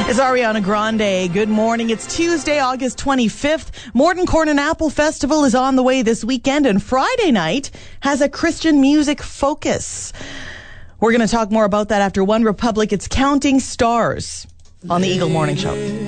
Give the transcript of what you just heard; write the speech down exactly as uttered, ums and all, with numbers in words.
It's Ariana Grande. Good morning. It's Tuesday, August twenty-fifth. Morton Corn and Apple Festival is on the way this weekend, and Friday night has a Christian music focus. We're going to talk more about that after One Republic. It's Counting Stars on the Eagle Morning Show.